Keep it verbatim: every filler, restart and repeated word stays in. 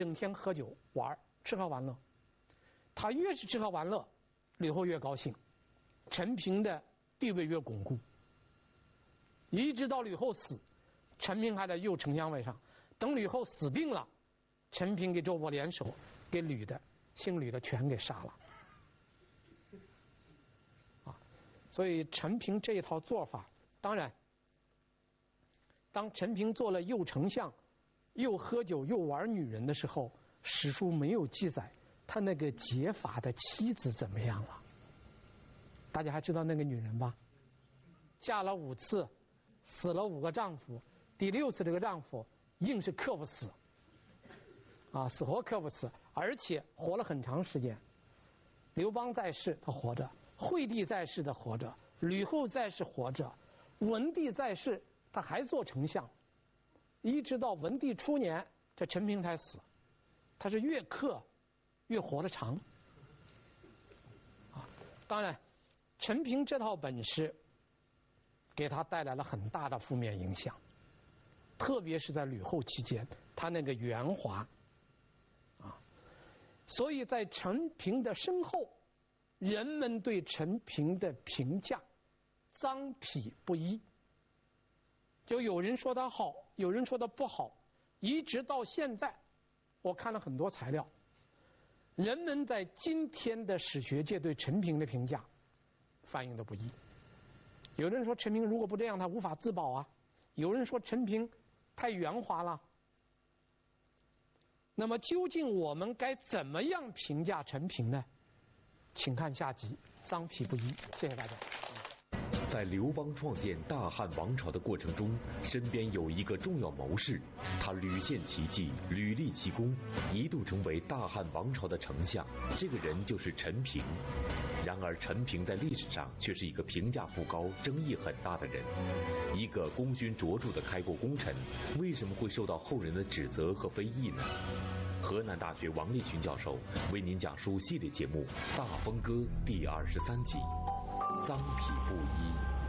整天喝酒玩，吃喝玩乐。他越是吃喝玩乐，吕后越高兴，陈平的地位越巩固。一直到吕后死，陈平还在右丞相位上。等吕后死定了，陈平给周勃联手，给吕的姓吕的全给杀了。啊，所以陈平这一套做法，当然，当陈平做了右丞相，又喝酒又玩女人的时候，史书没有记载他那个结发的妻子怎么样了。大家还知道那个女人吧？嫁了五次，死了五个丈夫，第六次这个丈夫硬是克不死，啊，死活克不死，而且活了很长时间。刘邦在世，他活着；惠帝在世，他活着；吕后在世，活着；文帝在世，他还做丞相。一直到文帝初年，这陈平才死。他是越克越活得长。啊，当然，陈平这套本事给他带来了很大的负面影响，特别是在吕后期间，他那个圆滑啊，所以在陈平的身后，人们对陈平的评价臧否不一，就有人说他好，有人说他不好，一直到现在，我看了很多材料，人们在今天的史学界对陈平的评价反应的不一。有人说陈平如果不这样，他无法自保啊；有人说陈平太圆滑了。那么究竟我们该怎么样评价陈平呢？请看下集，臧否不一。谢谢大家。 在刘邦创建大汉王朝的过程中，身边有一个重要谋士，他屡献奇迹，屡立奇功，一度成为大汉王朝的丞相。这个人就是陈平。然而陈平在历史上却是一个评价不高、争议很大的人。一个功勋卓著的开国功臣，为什么会受到后人的指责和非议呢？河南大学王立群教授为您讲述系列节目《大风歌》第二十三集，臧否不一。